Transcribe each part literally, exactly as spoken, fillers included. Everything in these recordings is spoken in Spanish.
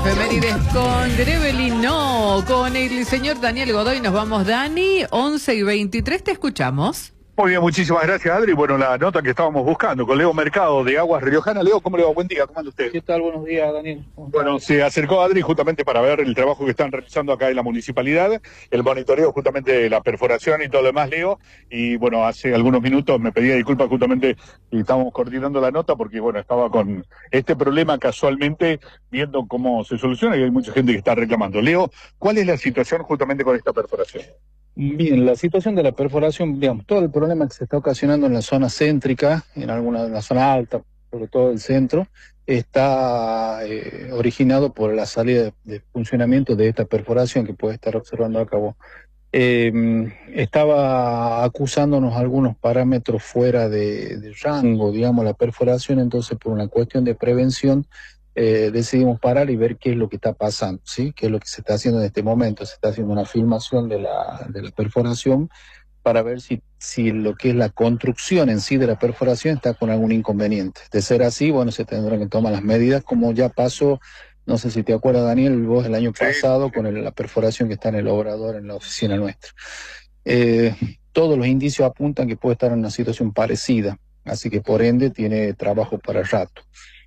efemérides con Grevelin, no, con el señor Daniel Godoy. Nos vamos, Dani, once y veintitrés, te escuchamos. Muy bien, muchísimas gracias, Adri. Bueno, la nota que estábamos buscando con Leo Mercado de Aguas Riojana. Leo, ¿cómo le va? Buen día, ¿cómo anda usted? ¿Qué tal? Buenos días, Daniel. Bueno, se acercó Adri justamente para ver el trabajo que están realizando acá en la municipalidad, el monitoreo justamente de la perforación y todo lo demás, Leo. Y bueno, hace algunos minutos me pedía disculpas justamente y estábamos coordinando la nota porque, bueno, estaba con este problema casualmente viendo cómo se soluciona y hay mucha gente que está reclamando. Leo, ¿cuál es la situación justamente con esta perforación? Bien, la situación de la perforación, digamos, todo el problema que se está ocasionando en la zona céntrica, en alguna en la zona alta, sobre todo el centro, está eh, originado por la salida de, de funcionamiento de esta perforación que puede estar observando a cabo. Eh, estaba acusándonos algunos parámetros fuera de, de rango, digamos, la perforación, entonces por una cuestión de prevención eh, decidimos parar y ver qué es lo que está pasando, ¿sí? Qué es lo que se está haciendo en este momento. Se está haciendo una filmación de la, de la perforación para ver si, si lo que es la construcción en sí de la perforación está con algún inconveniente. De ser así, bueno, se tendrán que tomar las medidas, como ya pasó, no sé si te acuerdas, Daniel, vos el año pasado, sí, con el, la perforación que está en el obrador, en la oficina nuestra. Eh, todos los indicios apuntan que puede estar en una situación parecida, así que por ende tiene trabajo para rato.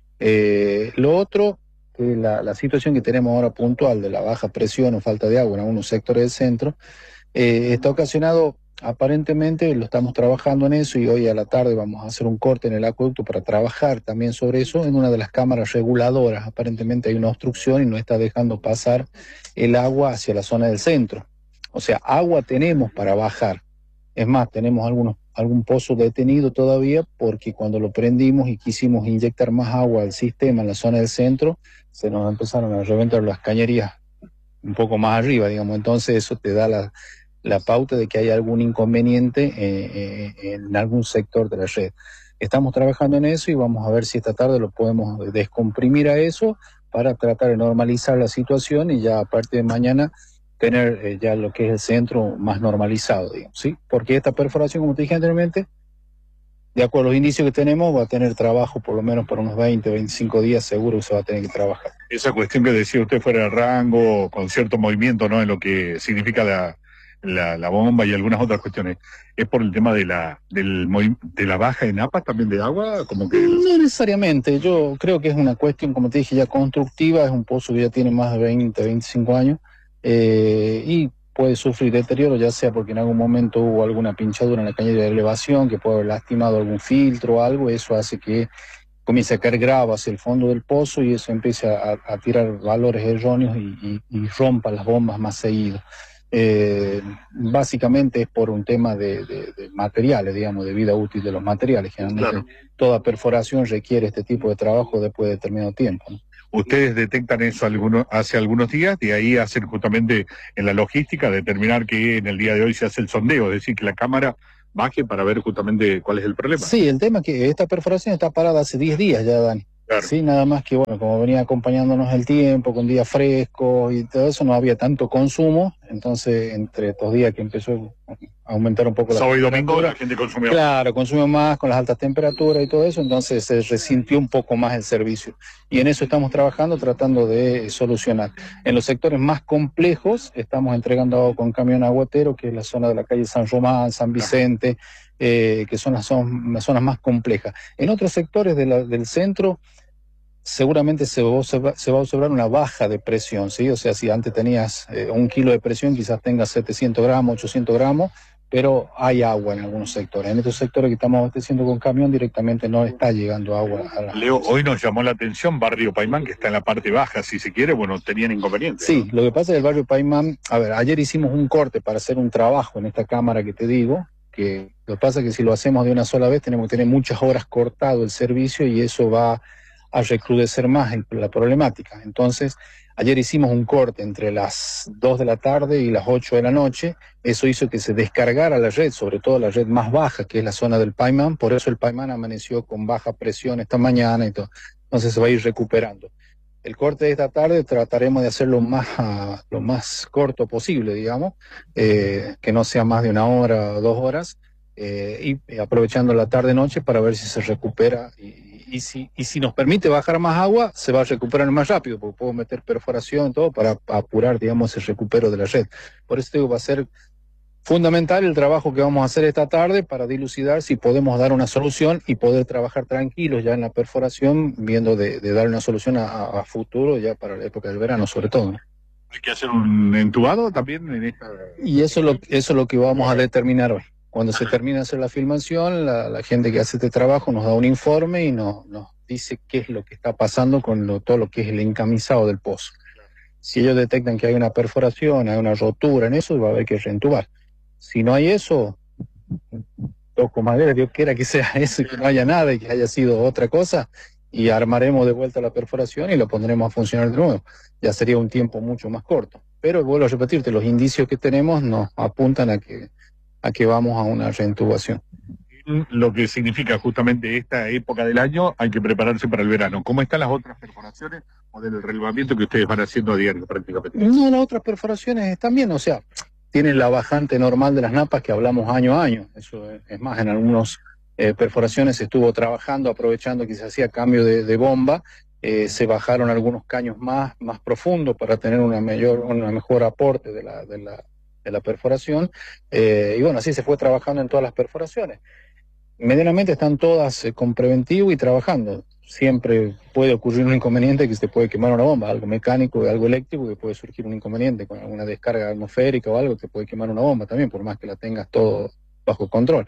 Eh, lo otro, eh, la, la situación que tenemos ahora puntual de la baja presión o falta de agua en algunos sectores del centro, eh, está ocasionado, aparentemente lo estamos trabajando en eso y hoy a la tarde vamos a hacer un corte en el acueducto para trabajar también sobre eso en una de las cámaras reguladoras. Aparentemente hay una obstrucción y no está dejando pasar el agua hacia la zona del centro. O sea, agua tenemos para bajar. Es más, tenemos algunos, algún pozo detenido todavía porque cuando lo prendimos y quisimos inyectar más agua al sistema en la zona del centro, se nos empezaron a reventar las cañerías un poco más arriba, digamos. Entonces eso te da la, la pauta de que hay algún inconveniente eh, eh, en algún sector de la red. Estamos trabajando en eso y vamos a ver si esta tarde lo podemos descomprimir a eso para tratar de normalizar la situación y ya a partir de mañana tener eh, ya lo que es el centro más normalizado, digamos, ¿sí? Porque esta perforación, como te dije anteriormente, de acuerdo a los indicios que tenemos, va a tener trabajo por lo menos por unos veinte, veinticinco días, seguro que se va a tener que trabajar. Esa cuestión que decía usted fuera de rango, con cierto movimiento, ¿no? En lo que significa la, la, la bomba y algunas otras cuestiones, ¿es por el tema de la, del, de la baja en napas también de agua? Como que... No necesariamente, yo creo que es una cuestión, como te dije, ya constructiva, es un pozo que ya tiene más de veinte, veinticinco años, Eh, y puede sufrir deterioro, ya sea porque en algún momento hubo alguna pinchadura en la cañería de elevación que puede haber lastimado algún filtro o algo. Eso hace que comience a caer grava hacia el fondo del pozo y eso empieza a, a tirar valores erróneos y, y, y rompa las bombas más seguido. Eh, básicamente es por un tema de, de, de materiales, digamos, de vida útil de los materiales. Generalmente claro, toda perforación requiere este tipo de trabajo después de determinado tiempo, ¿no? Ustedes detectan eso algunos, hace algunos días, de ahí hacen justamente en la logística determinar que en el día de hoy se hace el sondeo, es decir, que la cámara baje para ver justamente cuál es el problema. Sí, el tema es que esta perforación está parada hace diez días ya, Dani. Claro. Sí, nada más que, bueno, como venía acompañándonos el tiempo, con días frescos y todo eso, no había tanto consumo. Entonces, entre estos días que empezó a aumentar un poco la sábado y domingo la gente consumió. Claro, consumió más con las altas temperaturas y todo eso, entonces se resintió un poco más el servicio. Y en eso estamos trabajando, tratando de solucionar. En los sectores más complejos, estamos entregando agua con camión aguatero, que es la zona de la calle San Román, San Vicente, eh, que son las, son las zonas más complejas. En otros sectores de la, del centro, seguramente se va, a observar, se va a observar una baja de presión, ¿sí? O sea, si antes tenías eh, un kilo de presión, quizás tengas setecientos gramos, ochocientos gramos, pero hay agua en algunos sectores. En estos sectores que estamos abasteciendo con camión, directamente no está llegando agua a la... Leo, hoy nos llamó la atención Barrio Paimán, que está en la parte baja, si se quiere, bueno, tenían inconvenientes. Sí, ¿no? Lo que pasa es que el Barrio Paimán, a ver, ayer hicimos un corte para hacer un trabajo en esta cámara que te digo, que lo que pasa es que si lo hacemos de una sola vez, tenemos que tener muchas horas cortado el servicio y eso va a recrudecer más el, la problemática. Entonces, ayer hicimos un corte entre las dos de la tarde y las ocho de la noche. Eso hizo que se descargara la red, sobre todo la red más baja, que es la zona del Paimán. Por eso el Paimán amaneció con baja presión esta mañana y todo. Entonces se va a ir recuperando. El corte de esta tarde trataremos de hacerlo más, uh, lo más corto posible, digamos, eh, que no sea más de una hora o dos horas, eh, y aprovechando la tarde-noche para ver si se recupera y, y, si, y si nos permite bajar más agua, se va a recuperar más rápido, porque puedo meter perforación, todo, para apurar, digamos, el recupero de la red. Por eso digo, va a ser fundamental el trabajo que vamos a hacer esta tarde para dilucidar si podemos dar una solución y poder trabajar tranquilos ya en la perforación, viendo de, de dar una solución a, a futuro, ya para la época del verano, sobre todo, ¿no? ¿Hay que hacer un entubado también en esta...? Y eso es lo, eso es lo que vamos a determinar hoy. Cuando se termine de hacer la filmación, la, la gente que hace este trabajo nos da un informe y nos, nos dice qué es lo que está pasando con lo, todo lo que es el encamisado del pozo. Si ellos detectan que hay una perforación, hay una rotura en eso, va a haber que reentubar. Si no hay eso, toco madera, Dios quiera que sea eso y que no haya nada y que haya sido otra cosa, y armaremos de vuelta la perforación y lo pondremos a funcionar de nuevo. Ya sería un tiempo mucho más corto. Pero vuelvo a repetirte, los indicios que tenemos nos apuntan a que a que vamos a una reentubación. Lo que significa justamente esta época del año, hay que prepararse para el verano. ¿Cómo están las otras perforaciones o del relevamiento que ustedes van haciendo a diario prácticamente? No, las otras perforaciones están bien, o sea, tienen la bajante normal de las napas que hablamos año a año. Eso es, es más, en algunas eh, perforaciones se estuvo trabajando, aprovechando que se hacía cambio de, de bomba, eh, se bajaron algunos caños más, más profundos para tener una mayor, una mejor aporte de la, de la de la perforación, eh, y bueno, así se fue trabajando en todas las perforaciones. Medianamente están todas eh, con preventivo y trabajando. Siempre puede ocurrir un inconveniente, que se te puede quemar una bomba, algo mecánico, algo eléctrico, que puede surgir un inconveniente con alguna descarga atmosférica o algo que puede quemar una bomba también, por más que la tengas todo bajo control.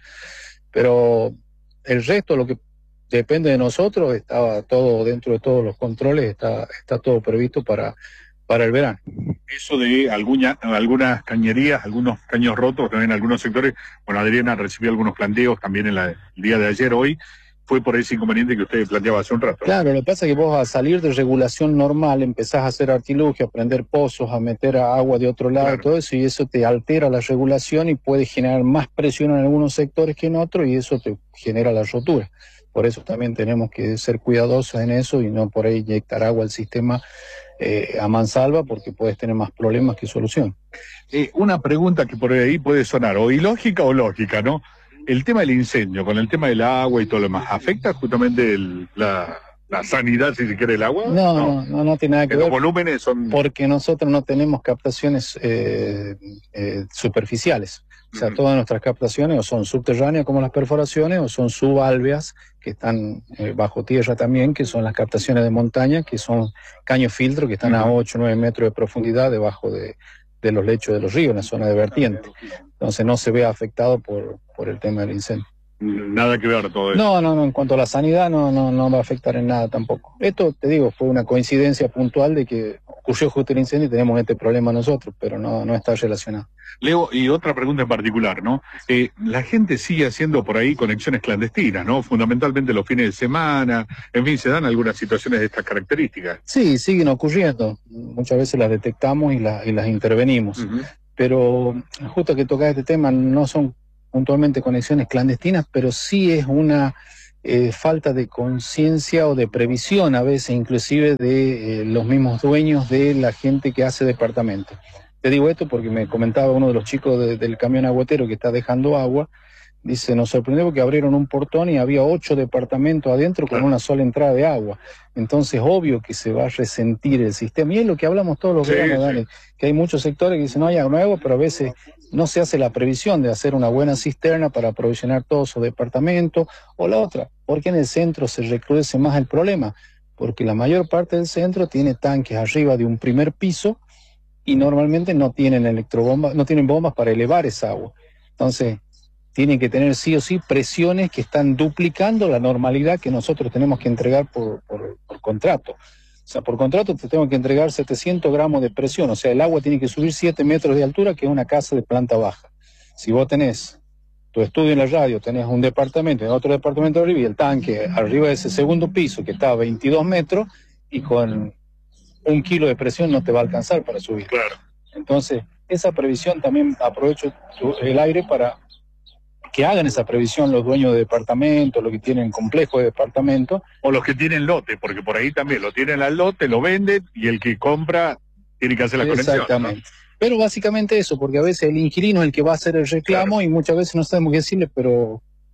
Pero el resto, lo que depende de nosotros, estaba todo dentro de todos los controles, está, está todo previsto para para el verano. Eso de alguna, algunas cañerías, algunos caños rotos también en algunos sectores, bueno, Adriana recibió algunos planteos también en la, el día de ayer, hoy, fue por ese inconveniente que usted planteaba hace un rato. Claro, lo que pasa es que vos a salir de regulación normal empezás a hacer artilugio, a prender pozos, a meter agua de otro lado, claro, todo eso, y eso te altera la regulación y puede generar más presión en algunos sectores que en otros, y eso te genera la rotura. Por eso también tenemos que ser cuidadosos en eso y no por ahí inyectar agua al sistema eh, a mansalva, porque puedes tener más problemas que solución. Eh, una pregunta que por ahí puede sonar o ilógica o lógica, ¿no? El tema del incendio, con el tema del agua y todo lo demás, ¿afecta justamente el, la, la sanidad, si se quiere, el agua? No, no, no, no, no tiene nada que ver. Los volúmenes son... Porque nosotros no tenemos captaciones eh, eh, superficiales. O sea, todas nuestras captaciones o son subterráneas como las perforaciones o son subalveas que están eh, bajo tierra también, que son las captaciones de montaña, que son caños filtro que están uh-huh. a ocho o nueve metros de profundidad debajo de, de los lechos de los ríos, en la zona de vertiente. Entonces no se ve afectado por, por el tema del incendio. Nada que ver todo eso. No, no, no, en cuanto a la sanidad no, no, no va a afectar en nada tampoco. Esto, te digo, fue una coincidencia puntual de que ocurrió justo el incendio y tenemos este problema nosotros, pero no, no está relacionado. Leo, y otra pregunta en particular, ¿no? Eh, la gente sigue haciendo por ahí conexiones clandestinas, ¿no? Fundamentalmente los fines de semana, en fin, se dan algunas situaciones de estas características. Sí, siguen ocurriendo. Muchas veces las detectamos y, la, y las intervenimos. Uh-huh. Pero justo que tocas este tema, no son puntualmente conexiones clandestinas, pero sí es una eh, falta de conciencia o de previsión a veces, inclusive de eh, los mismos dueños de la gente que hace departamento. Te digo esto porque me comentaba uno de los chicos de, del camión aguatero que está dejando agua, dice, nos sorprendió porque abrieron un portón y había ocho departamentos adentro con una sola entrada de agua. Entonces, obvio que se va a resentir el sistema. Y es lo que hablamos todos los sí, veranos, Dani, sí. que hay muchos sectores que dicen, no hay agua nueva, pero a veces no se hace la previsión de hacer una buena cisterna para aprovisionar todos sus departamentos. O la otra, porque en el centro se recrudece más el problema, porque la mayor parte del centro tiene tanques arriba de un primer piso y normalmente no tienen electrobombas, no tienen bombas para elevar esa agua. Entonces, tienen que tener sí o sí presiones que están duplicando la normalidad que nosotros tenemos que entregar por, por, por contrato. O sea, por contrato te tengo que entregar setecientos gramos de presión, o sea, el agua tiene que subir siete metros de altura, que es una casa de planta baja. Si vos tenés tu estudio en la radio, tenés un departamento, en otro departamento arriba, y el tanque arriba de ese segundo piso, que está a veintidós metros, y con un kilo de presión no te va a alcanzar para subir. Claro. Entonces, esa previsión también aprovecho el aire para que hagan esa previsión los dueños de departamentos, los que tienen complejo de departamentos. O los que tienen lote, porque por ahí también lo tienen al lote, lo venden, y el que compra tiene que hacer la conexión. Exactamente. ¿No? Pero básicamente eso, porque a veces el inquilino es el que va a hacer el reclamo, claro. y muchas veces no sabemos qué decirle, pero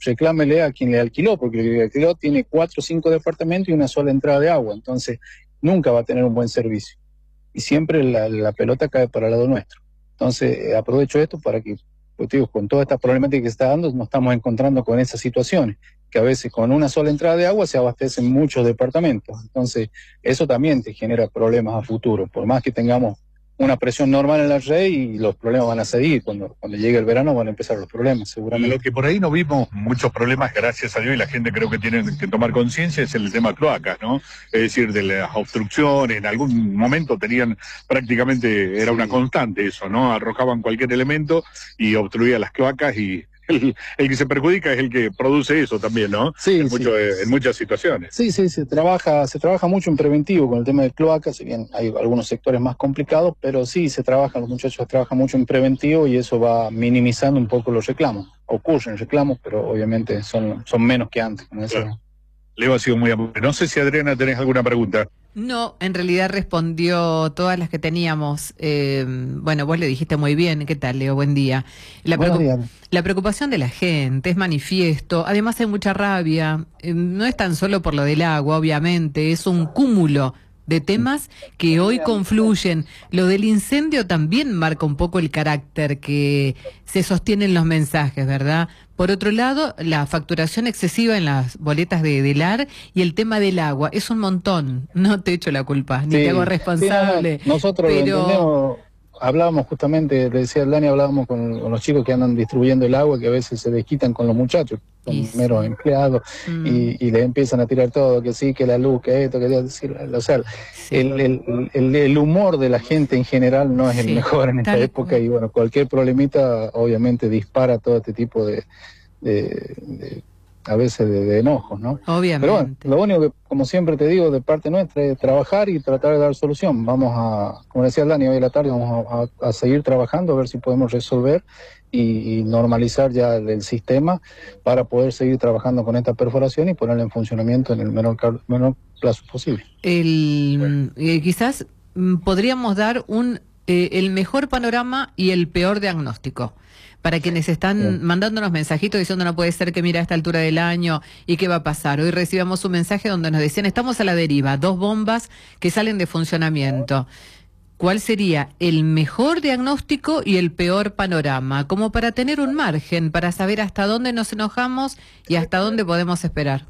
reclámele a quien le alquiló, porque el que le alquiló tiene cuatro o cinco departamentos y una sola entrada de agua, entonces nunca va a tener un buen servicio. Y siempre la, la pelota cae para el lado nuestro. Entonces eh, aprovecho esto para que, pues, digo, con toda esta problemática que se está dando, nos estamos encontrando con esas situaciones, que a veces con una sola entrada de agua se abastecen muchos departamentos. Entonces eso también te genera problemas a futuro, por más que tengamos una presión normal en la red, y los problemas van a seguir. Cuando, cuando llegue el verano van a empezar los problemas, seguramente. Lo que por ahí no vimos muchos problemas, gracias a Dios, y la gente creo que tiene que tomar conciencia, es el tema cloacas, ¿no? Es decir, de las obstrucciones, en algún momento tenían prácticamente, era una constante eso, ¿no? Arrojaban cualquier elemento y obstruía las cloacas, y el, el que se perjudica es el que produce eso también, ¿no? Sí, en, sí. mucho, en muchas situaciones. Sí, sí, se trabaja, se trabaja mucho en preventivo con el tema de cloacas, si bien hay algunos sectores más complicados, pero sí se trabaja, los muchachos trabajan mucho en preventivo y eso va minimizando un poco los reclamos. Ocurren reclamos, pero obviamente son, son menos que antes, como decía. Claro. Leo ha sido muy amable. No sé si, Adriana, tenés alguna pregunta. No, en realidad respondió todas las que teníamos. Eh, bueno, vos le dijiste muy bien. ¿Qué tal, Leo? Buen día. La, Buen preocup día. la preocupación de la gente es manifiesto. Además hay mucha rabia. Eh, no es tan solo por lo del agua, obviamente. Es un cúmulo de temas que hoy confluyen. Lo del incendio también marca un poco el carácter que se sostiene en los mensajes, ¿verdad? Por otro lado, la facturación excesiva en las boletas de, del A R y el tema del agua. Es un montón. No te echo la culpa, ni Sí, te hago responsable. Sí, no, no. Nosotros pero... lo entendemos. Hablábamos justamente, le decía el Dani, hablábamos con, con los chicos que andan distribuyendo el agua, que a veces se desquitan con los muchachos, son Y sí. meros empleados, Mm. y, y le empiezan a tirar todo, que sí, que la luz, que esto, que decir, o sea, Sí. el, el, el, el humor de la gente en general no es el Sí, mejor en esta tal época, cual. y bueno, cualquier problemita obviamente dispara todo este tipo de, de, de a veces de, de enojos, ¿no? Obviamente. Pero bueno, lo único que, como siempre te digo, de parte nuestra es trabajar y tratar de dar solución. Vamos a, como decía el Dani, hoy en la tarde vamos a, a, a seguir trabajando, a ver si podemos resolver y, y normalizar ya el, el sistema para poder seguir trabajando con esta perforación y ponerla en funcionamiento en el menor, menor plazo posible. El, bueno. eh, quizás mm, podríamos dar un eh, el mejor panorama y el peor diagnóstico. Para quienes están Bien. mandándonos mensajitos diciendo no puede ser que mira a esta altura del año y qué va a pasar. Hoy recibimos un mensaje donde nos decían estamos a la deriva, dos bombas que salen de funcionamiento. ¿Cuál sería el mejor diagnóstico y el peor panorama? Como para tener un margen, para saber hasta dónde nos enojamos y hasta dónde podemos esperar.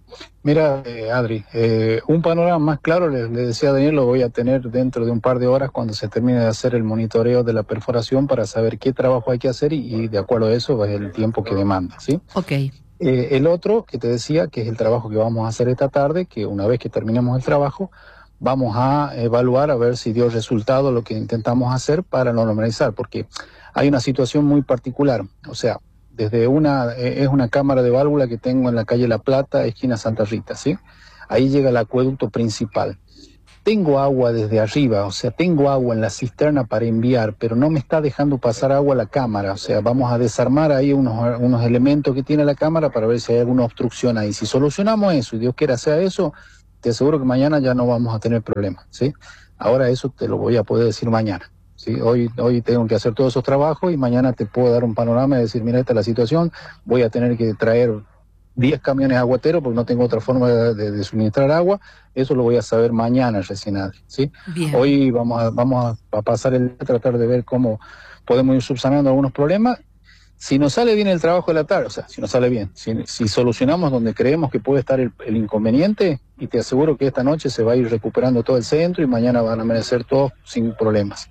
Mira, eh, Adri, eh, un panorama más claro, le, le decía a Daniel, lo voy a tener dentro de un par de horas cuando se termine de hacer el monitoreo de la perforación para saber qué trabajo hay que hacer y, y de acuerdo a eso es el tiempo que demanda, ¿sí? Ok. Eh, el otro que te decía, que es el trabajo que vamos a hacer esta tarde, que una vez que terminemos el trabajo, vamos a evaluar a ver si dio resultado lo que intentamos hacer para normalizar, porque hay una situación muy particular, o sea, desde una, es una cámara de válvula que tengo en la calle La Plata, esquina Santa Rita, ¿sí? Ahí llega el acueducto principal. Tengo agua desde arriba, o sea, tengo agua en la cisterna para enviar, pero no me está dejando pasar agua a la cámara, o sea, vamos a desarmar ahí unos, unos elementos que tiene la cámara para ver si hay alguna obstrucción ahí. Si solucionamos eso y Dios quiera sea eso, te aseguro que mañana ya no vamos a tener problemas, ¿sí? Ahora eso te lo voy a poder decir mañana. Sí, hoy, hoy tengo que hacer todos esos trabajos y mañana te puedo dar un panorama y decir, mira, esta es la situación, voy a tener que traer diez camiones aguateros porque no tengo otra forma de, de, de suministrar agua, eso lo voy a saber mañana recién, ¿sí? Bien. Hoy vamos a, vamos a pasar el a tratar de ver cómo podemos ir subsanando algunos problemas. Si nos sale bien el trabajo de la tarde, o sea, si nos sale bien, si, si solucionamos donde creemos que puede estar el, el inconveniente, y te aseguro que esta noche se va a ir recuperando todo el centro y mañana van a amanecer todos sin problemas.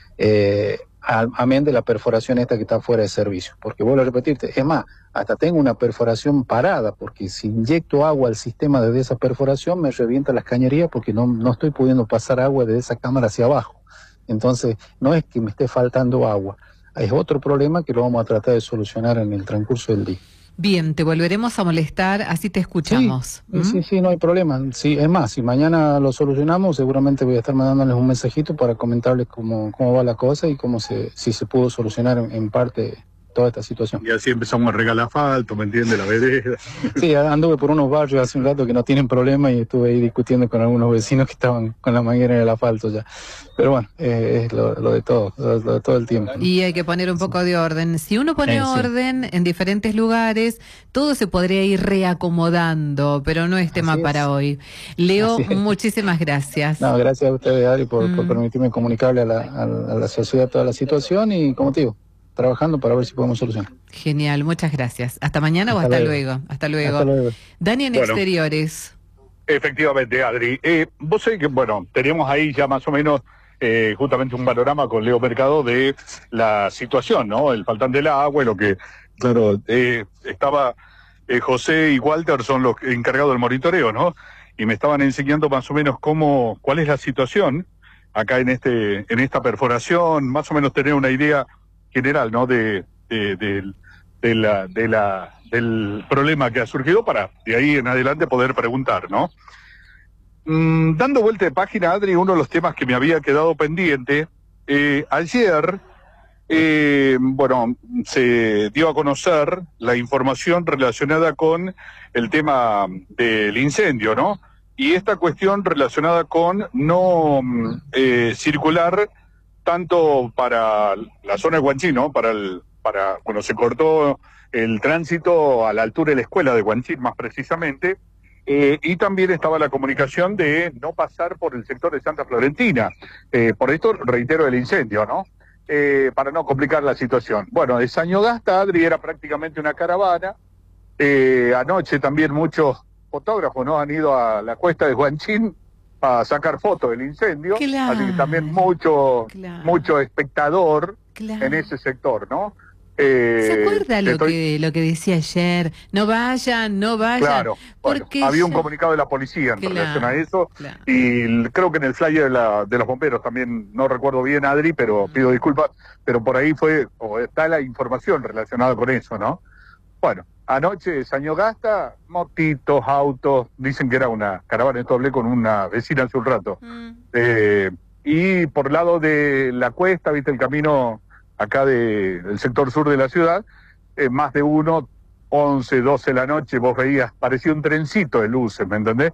Eh, amén de la perforación esta que está fuera de servicio, porque vuelvo a repetirte, es más, hasta tengo una perforación parada, porque si inyecto agua al sistema desde esa perforación me revienta las cañerías porque no, no estoy pudiendo pasar agua de esa cámara hacia abajo. Entonces no es que me esté faltando agua, es otro problema que lo vamos a tratar de solucionar en el transcurso del día. Bien, te volveremos a molestar, así te escuchamos. Sí, ¿Mm? sí, sí, no hay problema. Sí, es más, si mañana lo solucionamos, seguramente voy a estar mandándoles un mensajito para comentarles cómo, cómo va la cosa y cómo se, si se pudo solucionar en, en parte toda esta situación. Y así empezamos a regalar asfalto, ¿me entiende? La vereda. Sí, anduve por unos barrios hace un rato que no tienen problema y estuve ahí discutiendo con algunos vecinos que estaban con la manguera en el asfalto ya. Pero bueno, eh, es lo, lo de todo, lo, lo de todo el tiempo, ¿no? Y hay que poner un poco de orden. Si uno pone Eh, sí. orden en diferentes lugares, todo se podría ir reacomodando, pero no es tema Así es. para hoy. Leo, Así es. muchísimas gracias. No, gracias a ustedes, Adri, por, Mm. por permitirme comunicarle a la, a, la, a la sociedad toda la situación y, como te digo, trabajando para ver si podemos solucionar. Genial, muchas gracias. ¿Hasta mañana Hasta o hasta luego. luego? Hasta luego. Hasta luego. Dani en Bueno. Exteriores. Efectivamente, Adri. Eh, vos sabés que, bueno, teníamos ahí ya más o menos eh, justamente un panorama con Leo Mercado de la situación, ¿no? El faltante del agua y lo que, claro, eh, estaba eh, José y Walter son los encargados del monitoreo, ¿no? Y me estaban enseñando más o menos cómo, cuál es la situación acá en este, en esta perforación, más o menos tener una idea general, ¿no? De, de, de, de la, de la, del problema que ha surgido para de ahí en adelante poder preguntar, ¿no? Mm, dando vuelta de página, Adri, uno de los temas que me había quedado pendiente, eh, ayer, eh, bueno, se dio a conocer la información relacionada con el tema del incendio, ¿no? Y esta cuestión relacionada con no eh, circular tanto para la zona de Guanchín, ¿no? Para el, para, bueno, se cortó el tránsito a la altura de la escuela de Guanchín, más precisamente, eh, y también estaba la comunicación de no pasar por el sector de Santa Florentina. Eh, por esto, reitero, el incendio, ¿no? Eh, para no complicar la situación. Bueno, de Sañogasta, Adri, era prácticamente una caravana. Eh, anoche también muchos fotógrafos, ¿no? Han ido a la cuesta de Guanchín a sacar fotos del incendio. Claro. Así que también mucho, Claro. mucho espectador Claro. en ese sector, ¿no? Eh, ¿Se acuerda lo, estoy- que, lo que decía ayer? No vayan, no vayan. Claro, bueno, porque había un ya- comunicado de la policía en Claro, relación a eso, claro. y l- creo que en el flyer de, la, de los bomberos también, no recuerdo bien, Adri, pero Mm. pido disculpas, pero por ahí fue, o está la información relacionada con eso, ¿no? Bueno, anoche Sañogasta, motitos, autos, dicen que era una caravana, esto hablé con una vecina hace un rato, Mm. eh, y por el lado de la cuesta, viste el camino acá de, del sector sur de la ciudad, eh, más de uno, once, doce de la noche, vos veías, parecía un trencito de luces, ¿me entendés?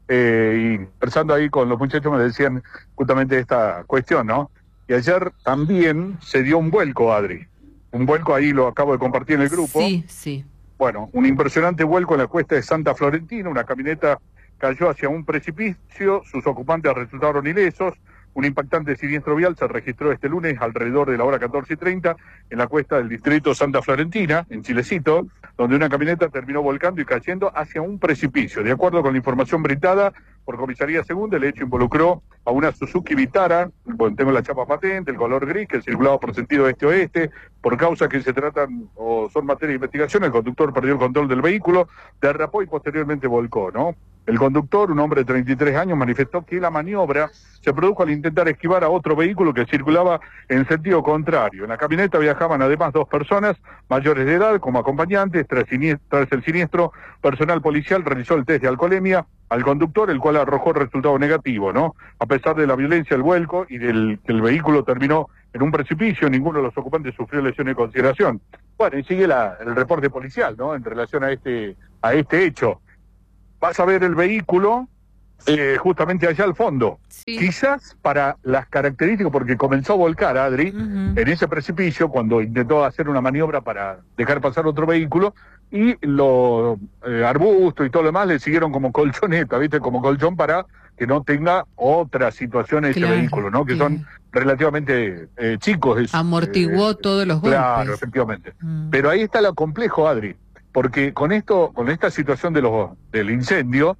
Eh, y conversando ahí con los muchachos me decían justamente esta cuestión, ¿no? Y ayer también se dio un vuelco, Adri. Un vuelco, ahí lo acabo de compartir en el grupo. Sí, sí. Bueno, un impresionante vuelco en la cuesta de Santa Florentina, una camioneta cayó hacia un precipicio, sus ocupantes resultaron ilesos. Un impactante siniestro vial se registró este lunes alrededor de la hora catorce y treinta en la cuesta del distrito Santa Florentina, en Chilecito, donde una camioneta terminó volcando y cayendo hacia un precipicio. De acuerdo con la información brindada por Comisaría Segunda, el hecho involucró a una Suzuki Vitara, bueno, tengo la chapa patente, el color gris, que circulaba por sentido este-oeste. Por causas que se tratan o son materia de investigación, el conductor perdió el control del vehículo, derrapó y posteriormente volcó, ¿no? El conductor, un hombre de treinta y tres años, manifestó que la maniobra se produjo al intentar esquivar a otro vehículo que circulaba en sentido contrario. En la camioneta viajaban además dos personas mayores de edad como acompañantes. Tras, tras el siniestro, personal policial realizó el test de alcoholemia al conductor, el cual arrojó resultado negativo, ¿no? A pesar de la violencia del vuelco y del que el vehículo terminó en un precipicio, ninguno de los ocupantes sufrió lesiones de consideración. Bueno, y sigue la, el reporte policial, ¿no? En relación a este, a este hecho. Vas a ver el vehículo eh, justamente allá al fondo. Sí. Quizás para las características, porque comenzó a volcar, Adri, Ujú. en ese precipicio cuando intentó hacer una maniobra para dejar pasar otro vehículo, y los eh, arbustos y todo lo demás le siguieron como colchoneta, ¿viste? Como colchón para que no tenga otra situación ese Claro, vehículo, ¿no? Que claro. son relativamente eh, chicos. es, Amortiguó eh, todos los golpes. Claro, efectivamente. Mm. Pero ahí está lo complejo, Adri, porque con esto, con esta situación de los del incendio,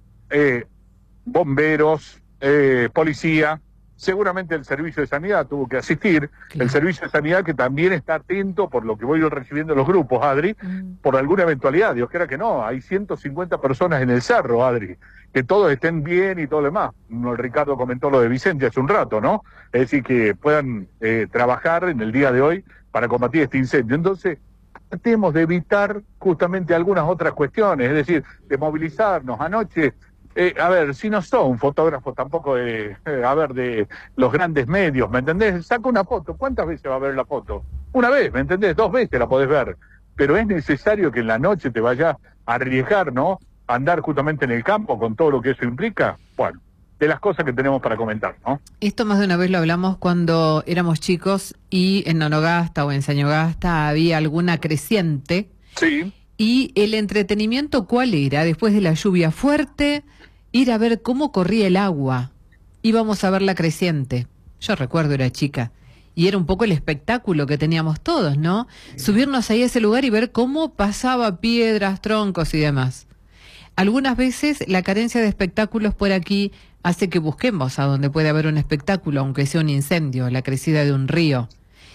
eh, bomberos, eh, policía, seguramente el servicio de sanidad tuvo que asistir, Claro. el servicio de sanidad que también está atento por lo que voy recibiendo en los grupos, Adri, Mm. por alguna eventualidad. Dios quiera que no, hay ciento cincuenta personas en el cerro, Adri, que todos estén bien y todo lo demás. No, Ricardo comentó lo de Vicente hace un rato, ¿no? Es decir, que puedan eh, trabajar en el día de hoy para combatir este incendio. Entonces, tratemos de evitar justamente algunas otras cuestiones, es decir, de movilizarnos. Anoche, eh, a ver, si no son fotógrafos tampoco de, eh, a ver, de los grandes medios, ¿me entendés? Saca una foto, ¿cuántas veces va a ver la foto? una vez, ¿me entendés? Dos veces la podés ver, pero es necesario que en la noche te vayas a arriesgar, ¿no? A andar justamente en el campo con todo lo que eso implica. Bueno, de las cosas que tenemos para comentar, ¿no? Esto más de una vez lo hablamos cuando éramos chicos y en Nonogasta o en Sañogasta había alguna creciente. Sí. Y el entretenimiento, ¿cuál era? Después de la lluvia fuerte, ir a ver cómo corría el agua. Íbamos a ver la creciente. Yo recuerdo, era chica. Y era un poco el espectáculo que teníamos todos, ¿no? Subirnos ahí a ese lugar y ver cómo pasaba piedras, troncos y demás. Algunas veces la carencia de espectáculos por aquí hace que busquemos a donde puede haber un espectáculo, aunque sea un incendio, la crecida de un río.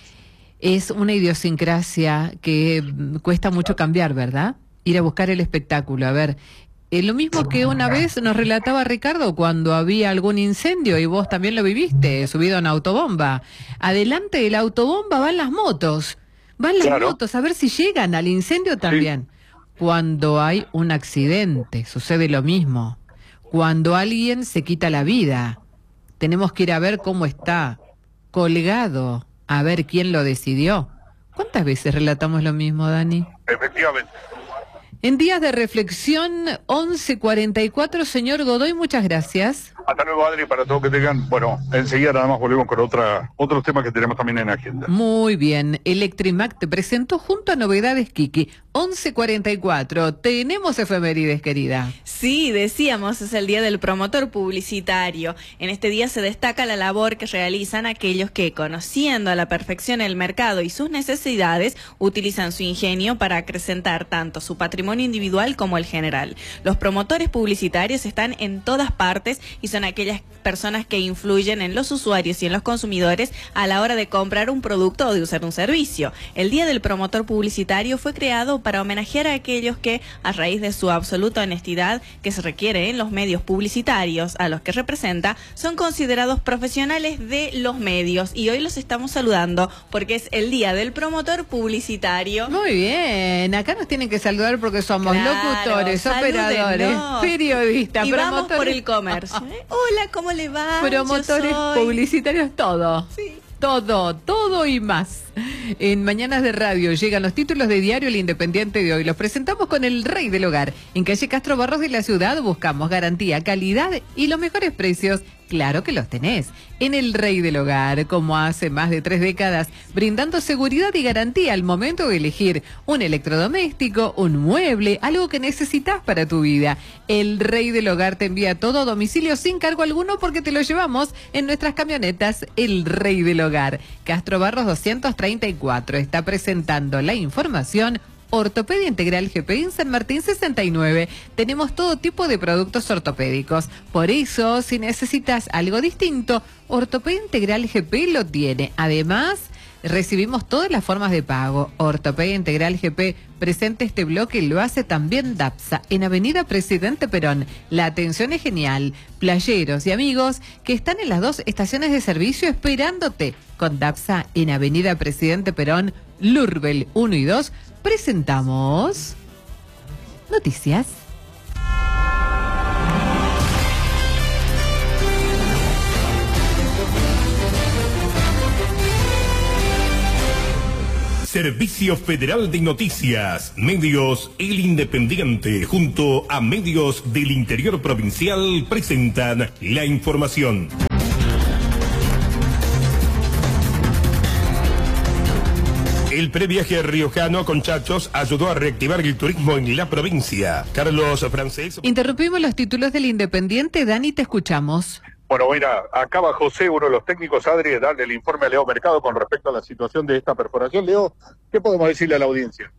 Es una idiosincrasia que cuesta mucho cambiar, ¿verdad? Ir a buscar el espectáculo, a ver. Eh, lo mismo que una vez nos relataba Ricardo cuando había algún incendio y vos también lo viviste, subido en autobomba. Adelante de la autobomba van las motos, van las Claro. motos, a ver si llegan al incendio también. Sí. Cuando hay un accidente, sucede lo mismo. Cuando alguien se quita la vida, tenemos que ir a ver cómo está, colgado, a ver quién lo decidió. ¿Cuántas veces relatamos lo mismo, Dani? Efectivamente. En días de reflexión, once cuarenta y cuatro, señor Godoy, muchas gracias. Hasta luego, Adri, para todos que tengan. Bueno, enseguida nada más volvemos con otra, otros temas que tenemos también en agenda. Muy bien. Electrimac te presentó junto a Novedades Kiki. once cuarenta y cuatro. Tenemos efemérides, querida. Sí, decíamos, es el día del promotor publicitario. En este día se destaca la labor que realizan aquellos que, conociendo a la perfección el mercado y sus necesidades, utilizan su ingenio para acrecentar tanto su patrimonio individual como el general. Los promotores publicitarios están en todas partes y son aquellas personas que influyen en los usuarios y en los consumidores a la hora de comprar un producto o de usar un servicio. El Día del Promotor Publicitario fue creado para homenajear a aquellos que, a raíz de su absoluta honestidad que se requiere en los medios publicitarios a los que representa, son considerados profesionales de los medios. Y hoy los estamos saludando porque es el Día del Promotor Publicitario. Muy bien, acá nos tienen que saludar porque somos Claro, locutores, operadores, salúdennos. periodistas, y promotores. vamos por el comercio. ¿eh? Hola, ¿cómo le va? Promotores Yo soy... publicitarios, todo. Sí. Todo, todo y más. En Mañanas de Radio llegan los títulos de diario El Independiente de hoy. Los presentamos con el rey del hogar. En calle Castro Barros de la ciudad buscamos garantía, calidad y los mejores precios. Claro que los tenés. En el rey del hogar, como hace más de tres décadas, brindando seguridad y garantía al momento de elegir un electrodoméstico, un mueble, algo que necesitas para tu vida. El rey del hogar te envía todo a domicilio sin cargo alguno porque te lo llevamos en nuestras camionetas. El rey del hogar. Castro Barros doscientos treinta y cuatro está presentando la información. Ortopedia Integral G P en San Martín sesenta y nueve. Tenemos todo tipo de productos ortopédicos. Por eso, si necesitas algo distinto, Ortopedia Integral G P lo tiene. Además, recibimos todas las formas de pago. Ortopedia Integral G P presenta este bloque y lo hace también DAPSA en Avenida Presidente Perón. La atención es genial. Playeros y amigos que están en las dos estaciones de servicio esperándote. Con DAPSA en Avenida Presidente Perón, Lurbel uno y dos, presentamos noticias. Servicio Federal de Noticias, Medios El Independiente, junto a Medios del Interior Provincial, presentan la información. El previaje riojano con Chachos ayudó a reactivar el turismo en la provincia. Carlos Francés. Interrumpimos los títulos del Independiente. Dani, te escuchamos. Bueno, mira, acaba José, uno de los técnicos, Adri, de darle el informe a Leo Mercado con respecto a la situación de esta perforación. Leo, ¿qué podemos decirle a la audiencia?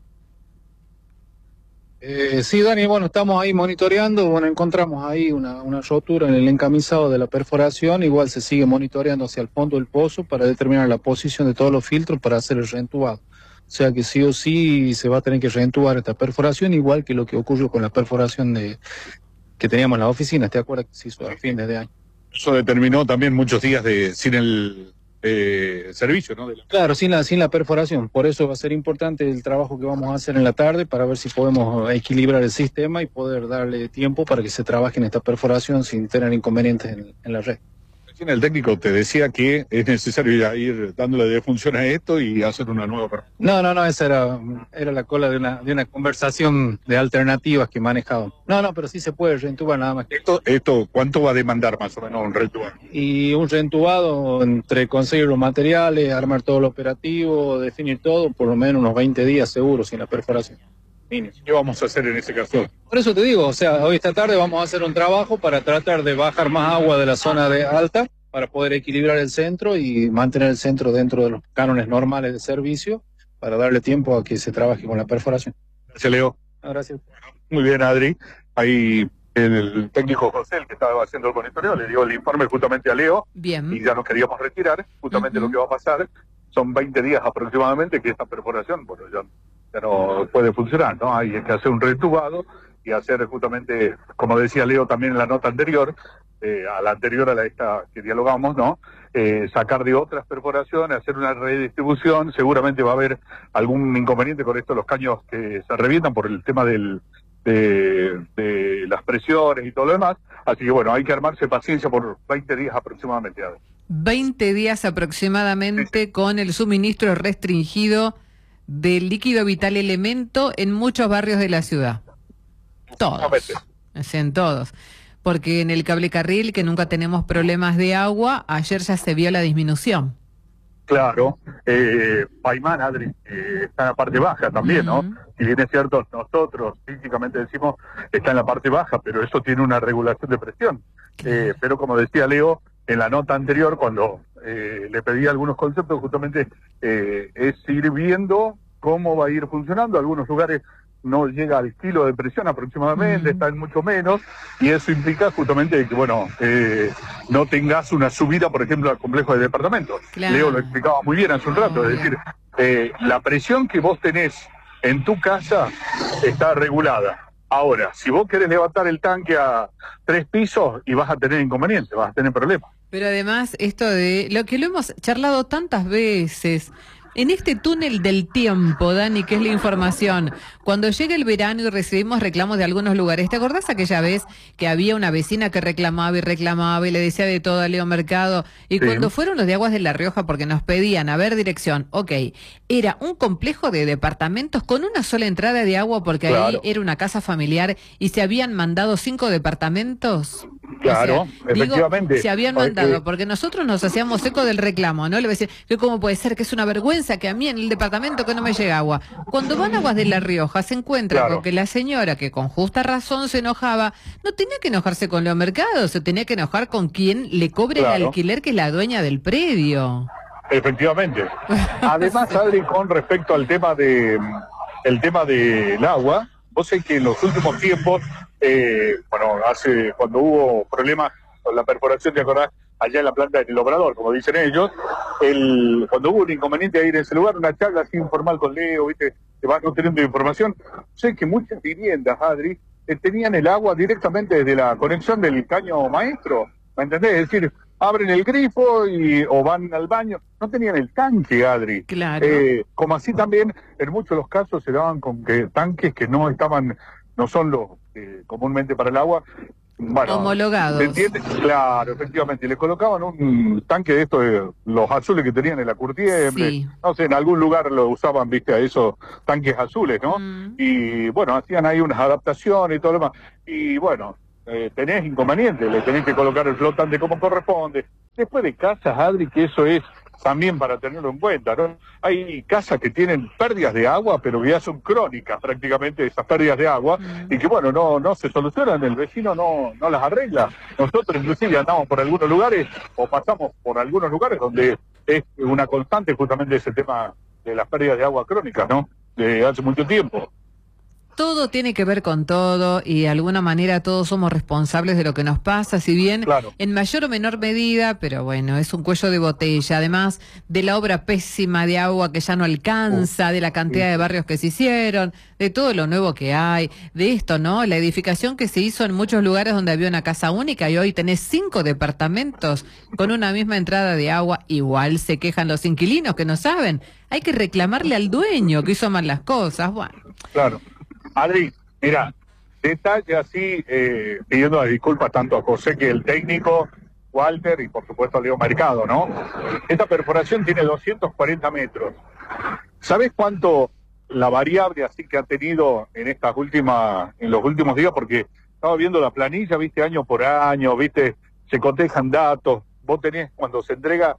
Eh, sí, Dani, bueno, estamos ahí monitoreando, bueno, encontramos ahí una, una rotura en el encamisado de la perforación, igual se sigue monitoreando hacia el fondo del pozo para determinar la posición de todos los filtros para hacer el reentubado. O sea que sí o sí se va a tener que reentubar esta perforación, igual que lo que ocurrió con la perforación de que teníamos en la oficina, ¿te acuerdas que se hizo a fines de año? Eso determinó también muchos días de sin el eh, servicio, ¿no? De la... Claro, sin la, sin la perforación. Por eso va a ser importante el trabajo que vamos a hacer en la tarde para ver si podemos equilibrar el sistema y poder darle tiempo para que se trabaje en esta perforación sin tener inconvenientes en, en la red. Recién el técnico te decía que es necesario ya ir dándole de función a esto y hacer una nueva. No, no, no, esa era, era la cola de una, de una conversación de alternativas que manejaba. No, no, pero sí se puede reentubar nada más. Esto, esto, ¿cuánto va a demandar más o menos un reentubado? Y un reentubado entre conseguir los materiales, armar todo lo operativo, definir todo, por lo menos unos veinte días seguro sin la perforación. ¿Qué vamos a hacer en ese caso? Por eso te digo, o sea, hoy esta tarde vamos a hacer un trabajo para tratar de bajar más agua de la zona de alta para poder equilibrar el centro y mantener el centro dentro de los cánones normales de servicio para darle tiempo a que se trabaje con la perforación. Gracias, Leo. Gracias. Muy bien, Adri. Ahí el técnico José, el que estaba haciendo el monitoreo, le dio el informe justamente a Leo. Bien. Y ya nos queríamos retirar. Justamente uh-huh. Lo que va a pasar son veinte días aproximadamente que esta perforación, bueno, ya, ya no puede funcionar, ¿no? Hay que hacer un retubado y hacer justamente, como decía Leo también en la nota anterior, eh, a la anterior a la esta que dialogamos, ¿no? Eh, sacar de otras perforaciones, hacer una redistribución. Seguramente va a haber algún inconveniente con esto, los caños que se revientan por el tema del de, de las presiones y todo lo demás. Así que bueno, hay que armarse paciencia por veinte días aproximadamente. veinte días aproximadamente sí. Con el suministro restringido del líquido vital elemento en muchos barrios de la ciudad. Todos. Es en todos. Porque en el cable carril, que nunca tenemos problemas de agua, ayer ya se vio la disminución. Claro. Eh, Paimán, Adri, eh, está en la parte baja también, ¿no? Uh-huh. Si bien es cierto, nosotros físicamente decimos está en la parte baja, pero eso tiene una regulación de presión. Eh, pero como decía Leo, en la nota anterior, cuando eh, le pedí algunos conceptos, justamente eh, es ir viendo cómo va a ir funcionando. Algunos lugares no llega al kilo de presión aproximadamente, uh-huh. Está en mucho menos, y eso implica justamente que, bueno, eh, no tengas una subida, por ejemplo, al complejo de departamentos. Claro. Leo lo explicaba muy bien hace un rato, oh, es decir, eh, la presión que vos tenés en tu casa está regulada. Ahora, si vos querés levantar el tanque a tres pisos y vas a tener inconvenientes, vas a tener problemas. Pero además, esto de lo que lo hemos charlado tantas veces, en este túnel del tiempo, Dani, que es la información, cuando llega el verano y recibimos reclamos de algunos lugares, ¿te acordás aquella vez que había una vecina que reclamaba y reclamaba y le decía de todo a Leo Mercado? Y sí. Cuando fueron los de Aguas de La Rioja, porque nos pedían, a ver, dirección, ok, era un complejo de departamentos con una sola entrada de agua, porque claro. Ahí era una casa familiar y se habían mandado cinco departamentos. Claro, o sea, efectivamente. Digo, se habían mandado, porque nosotros nos hacíamos eco del reclamo, ¿no? Le voy a decir, que cómo puede ser que es una vergüenza que a mí en el departamento que no me llega agua. Cuando van a Aguas de La Rioja se encuentra claro. Con que la señora, que con justa razón se enojaba, no tenía que enojarse con Leo Mercado, se tenía que enojar con quien le cobre claro. El alquiler, que es la dueña del predio. Efectivamente. Además, Adri, con respecto al tema de el tema del agua, vos sabés que en los últimos tiempos, eh, bueno, hace cuando hubo problemas con la perforación, ¿te acordás? Allá en la planta del Obrador, como dicen ellos, el, cuando hubo un inconveniente ahí en ese lugar, una charla así informal con Leo, ¿viste? Que vas obteniendo información. Sé que muchas viviendas, Adri, eh, tenían el agua directamente desde la conexión del caño maestro, ¿me entendés? Es decir, abren el grifo y o van al baño, no tenían el tanque, Adri. Claro. Eh, como así también, en muchos de los casos se daban con que tanques que no estaban, no son los eh, comúnmente para el agua, bueno, homologados. ¿entiendes? Claro, efectivamente. Y le colocaban un tanque de estos, de los azules que tenían en la curtiembre. Sí. No sé, en algún lugar lo usaban, viste, a esos tanques azules, ¿no? Mm. Y bueno, hacían ahí unas adaptaciones y todo lo demás. Y bueno, eh, tenés inconvenientes, le tenés que colocar el flotante como corresponde. Después de casas, Adri, que eso es también para tenerlo en cuenta, ¿no? Hay casas que tienen pérdidas de agua, pero que ya son crónicas prácticamente esas pérdidas de agua, mm. y que bueno, no no se solucionan, el vecino no no las arregla. Nosotros inclusive andamos por algunos lugares, o pasamos por algunos lugares donde es una constante justamente ese tema de las pérdidas de agua crónicas, ¿no? De hace mucho tiempo. Todo tiene que ver con todo y de alguna manera todos somos responsables de lo que nos pasa, si bien claro. En mayor o menor medida, pero bueno, es un cuello de botella, además de la obra pésima de agua que ya no alcanza, de la cantidad de barrios que se hicieron, de todo lo nuevo que hay, de esto, ¿no? La edificación que se hizo en muchos lugares donde había una casa única y hoy tenés cinco departamentos con una misma entrada de agua, igual se quejan los inquilinos que no saben, hay que reclamarle al dueño que hizo mal las cosas, bueno. Claro. Adri, mira, detalle así, eh, pidiendo disculpas tanto a José que el técnico, Walter y por supuesto Leo Mercado, ¿no? Esta perforación tiene doscientos cuarenta metros. ¿Sabés cuánto la variable así que ha tenido en estas últimas, en los últimos días? Porque estaba viendo la planilla, viste, año por año, viste, se cotejan datos. Vos tenés, cuando se entrega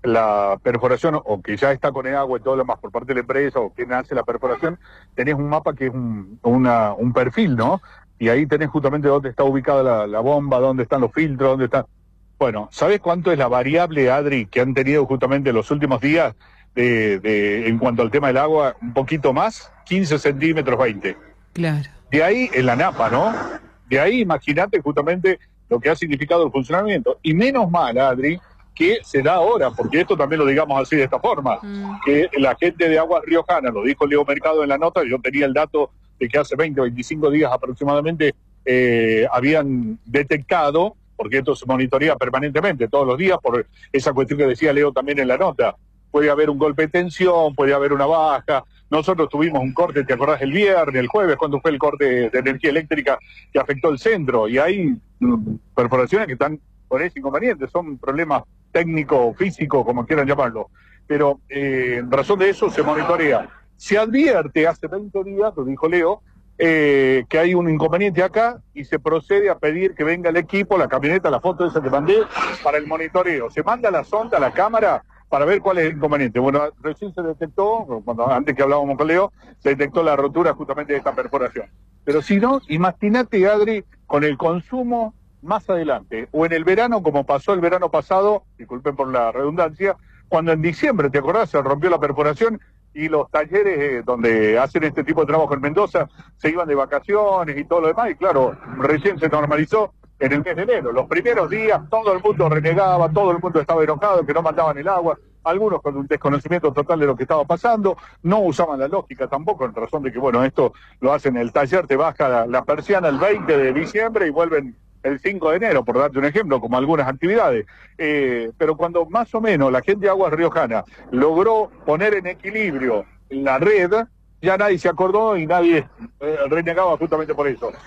la perforación, o que ya está con el agua y todo lo demás por parte de la empresa, o quien hace la perforación, tenés un mapa que es un, una, un perfil, ¿no? Y ahí tenés justamente dónde está ubicada la, la bomba, dónde están los filtros, dónde está... Bueno, ¿sabés cuánto es la variable, Adri, que han tenido justamente los últimos días de, de, en cuanto al tema del agua? Un poquito más, quince centímetros, veinte. Claro. De ahí, en la Napa, ¿no? De ahí, imagínate justamente lo que ha significado el funcionamiento. Y menos mal, Adri, que se da ahora, porque esto también lo digamos así de esta forma, mm. que la gente de Aguas Riojana, lo dijo Leo Mercado en la nota, yo tenía el dato de que hace veinte o veinticinco días aproximadamente eh, habían detectado, porque esto se monitorea permanentemente, todos los días, por esa cuestión que decía Leo también en la nota. Puede haber un golpe de tensión, puede haber una baja. Nosotros tuvimos un corte, ¿te acordás? El viernes, el jueves, cuando fue el corte de energía eléctrica que afectó el centro. Y hay mm, perforaciones que están por ese inconveniente, son problemas técnicos, físicos, como quieran llamarlo. Pero eh, en razón de eso se monitorea. Se advierte hace veinte días, lo dijo Leo, eh, que hay un inconveniente acá y se procede a pedir que venga el equipo, la camioneta, la foto esa que mandé, para el monitoreo. Se manda la sonda, la cámara, para ver cuál es el inconveniente. Bueno, recién se detectó, cuando antes que hablábamos con Leo, se detectó la rotura justamente de esta perforación. Pero si no, imagínate, Adri, con el consumo más adelante, o en el verano, como pasó el verano pasado, disculpen por la redundancia, cuando en diciembre, ¿te acordás? Se rompió la perforación y los talleres eh, donde hacen este tipo de trabajo en Mendoza se iban de vacaciones y todo lo demás, y claro, recién se normalizó en el mes de enero. Los primeros días todo el mundo renegaba, todo el mundo estaba enojado, que no mandaban el agua, algunos con un desconocimiento total de lo que estaba pasando, no usaban la lógica tampoco, en razón de que, bueno, esto lo hacen en el taller, te baja la, la persiana el veinte de diciembre y vuelven el cinco de enero, por darte un ejemplo, como algunas actividades. Eh, pero cuando más o menos la gente de Aguas Riojana logró poner en equilibrio la red, ya nadie se acordó y nadie eh, renegaba justamente por eso.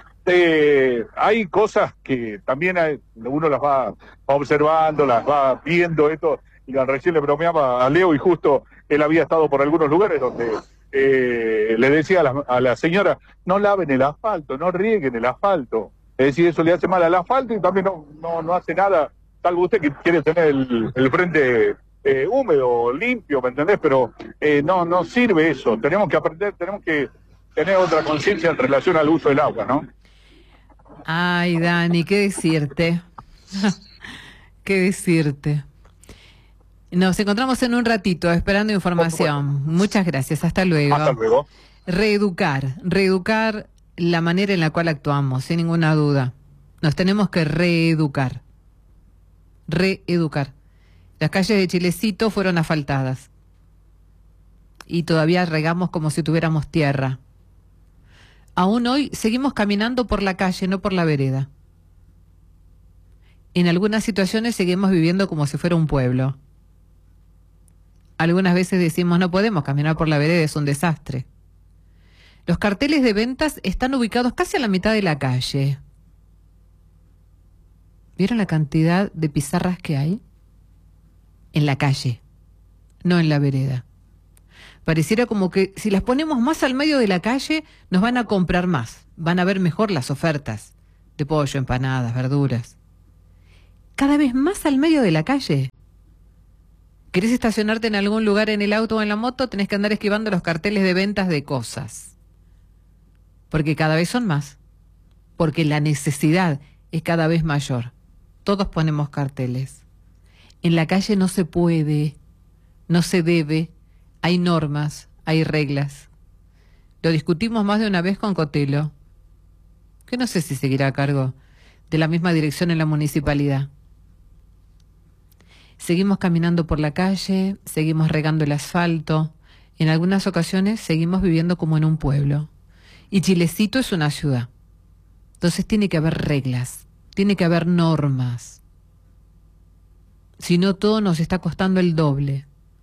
Eh, hay cosas que también hay, uno las va observando, las va viendo, esto, y recién le bromeaba a Leo y justo él había estado por algunos lugares donde eh, le decía a la, a la señora, no laven el asfalto, no rieguen el asfalto. Es decir, eso le hace mal al asfalto y también no, no, no hace nada, salvo usted que quiere tener el, el frente eh, húmedo, limpio, ¿me entendés? Pero eh, no, no sirve eso. Tenemos que aprender, tenemos que tener otra conciencia en relación al uso del agua, ¿no? Ay, Dani, ¿qué decirte? ¿Qué decirte? Nos encontramos en un ratito esperando información. Muchas gracias, hasta luego. Hasta luego. Reeducar, reeducar la manera en la cual actuamos, sin ninguna duda. Nos tenemos que reeducar. Reeducar. Las calles de Chilecito fueron asfaltadas. Y todavía regamos como si tuviéramos tierra. Aún hoy seguimos caminando por la calle, no por la vereda. En algunas situaciones seguimos viviendo como si fuera un pueblo. Algunas veces decimos no podemos caminar por la vereda, es un desastre. Los carteles de ventas están ubicados casi a la mitad de la calle. ¿Vieron la cantidad de pizarras que hay? En la calle, no en la vereda. Pareciera como que si las ponemos más al medio de la calle, nos van a comprar más. Van a ver mejor las ofertas de pollo, empanadas, verduras. Cada vez más al medio de la calle. ¿Querés estacionarte en algún lugar en el auto o en la moto? Tenés que andar esquivando los carteles de ventas de cosas. Porque cada vez son más. Porque la necesidad es cada vez mayor. Todos ponemos carteles. En la calle no se puede, no se debe, hay normas, hay reglas. Lo discutimos más de una vez con Cotelo, que no sé si seguirá a cargo de la misma dirección en la municipalidad. Seguimos caminando por la calle, seguimos regando el asfalto, en algunas ocasiones seguimos viviendo como en un pueblo. Y Chilecito es una ciudad. Entonces tiene que haber reglas, tiene que haber normas. Si no, todo nos está costando el doble.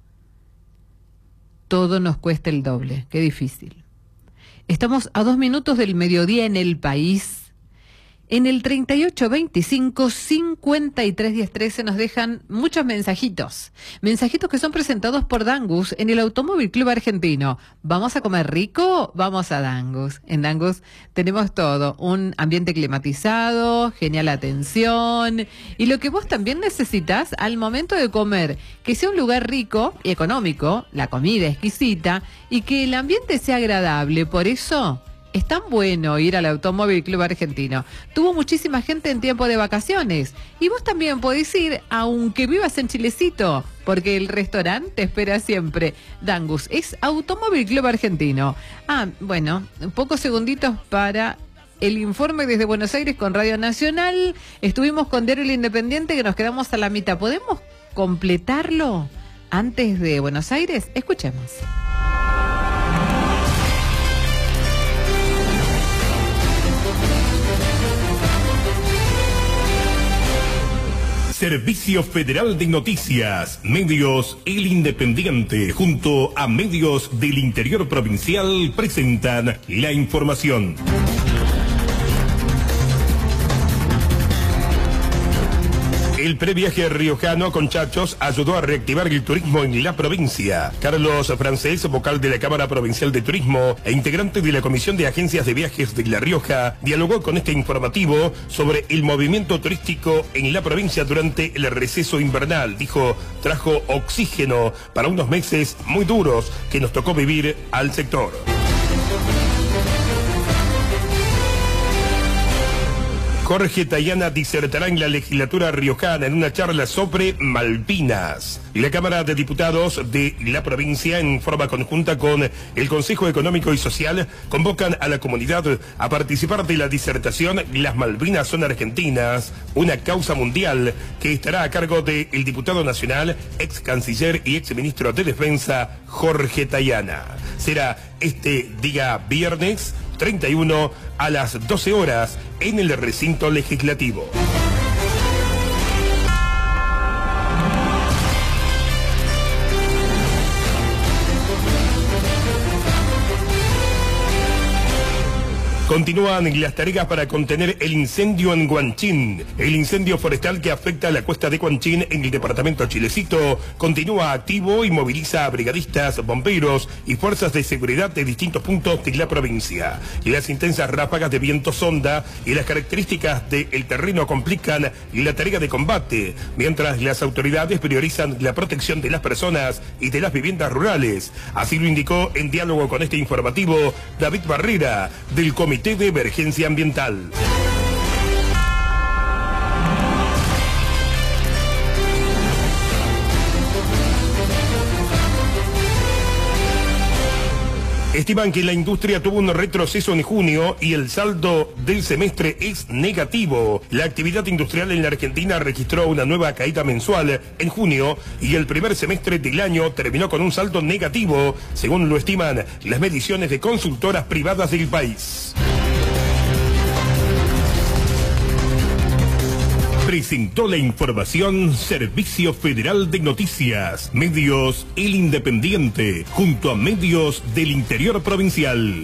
Todo nos cuesta el doble. Qué difícil. Estamos a dos minutos del mediodía en el país. En el treinta y ocho veinticinco cincuenta y tres diez trece nos dejan muchos mensajitos. Mensajitos que son presentados por Dangus en el Automóvil Club Argentino. ¿Vamos a comer rico? Vamos a Dangus. En Dangus tenemos todo. Un ambiente climatizado, genial atención. Y lo que vos también necesitas al momento de comer, que sea un lugar rico y económico, la comida exquisita y que el ambiente sea agradable. Por eso es tan bueno ir al Automóvil Club Argentino. Tuvo muchísima gente en tiempo de vacaciones. Y vos también podés ir, aunque vivas en Chilecito, porque el restaurante te espera siempre. Dangus es Automóvil Club Argentino. Ah, bueno, pocos segunditos para el informe desde Buenos Aires con Radio Nacional. Estuvimos con Diario El Independiente, que nos quedamos a la mitad. ¿Podemos completarlo antes de Buenos Aires? Escuchemos. Servicio Federal de Noticias, Medios El Independiente, junto a Medios del Interior Provincial, presentan la información. El previaje riojano con Chachos ayudó a reactivar el turismo en la provincia. Carlos Francés, vocal de la Cámara Provincial de Turismo e integrante de la Comisión de Agencias de Viajes de La Rioja, dialogó con este informativo sobre el movimiento turístico en la provincia durante el receso invernal. Dijo, trajo oxígeno para unos meses muy duros que nos tocó vivir al sector. Jorge Tayana disertará en la legislatura riojana en una charla sobre Malvinas. La Cámara de Diputados de la provincia, en forma conjunta con el Consejo Económico y Social, convocan a la comunidad a participar de la disertación Las Malvinas son argentinas, una causa mundial, que estará a cargo del diputado nacional, ex canciller y ex ministro de Defensa, Jorge Tayana. Será este día viernes treinta y uno a las doce horas en el recinto legislativo. Continúan las tareas para contener el incendio en Guanchín. El incendio forestal que afecta a la cuesta de Guanchín en el departamento Chilecito continúa activo y moviliza a brigadistas, bomberos y fuerzas de seguridad de distintos puntos de la provincia. Las intensas ráfagas de viento sonda y las características del terreno complican la tarea de combate, mientras las autoridades priorizan la protección de las personas y de las viviendas rurales. Así lo indicó en diálogo con este informativo David Barrera, del Comité de Emergencia Ambiental. Estiman que la industria tuvo un retroceso en junio y el saldo del semestre es negativo. La actividad industrial en la Argentina registró una nueva caída mensual en junio y el primer semestre del año terminó con un saldo negativo, según lo estiman las mediciones de consultoras privadas del país. Presentó la información Servicio Federal de Noticias, Medios El Independiente, junto a Medios del Interior Provincial.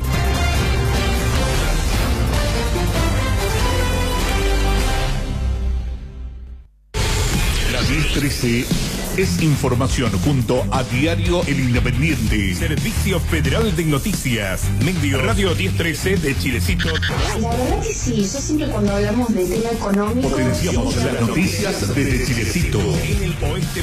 La diez trece es información junto a Diario El Independiente. Servicio Federal de Noticias, Medio Radio diez trece de Chilecito. La verdad que sí, yo siempre cuando hablamos de tema económico... Potenciamos las noticias desde Chilecito. En el oeste